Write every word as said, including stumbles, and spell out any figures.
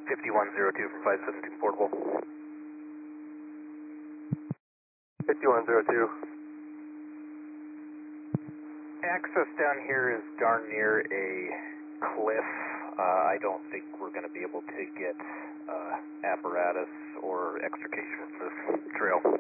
fifty-one zero two from five seventeen portable. fifty-one zero two. Access down here is darn near a cliff. Uh, I don't think we're going to be able to get uh, apparatus or extrication from this trail.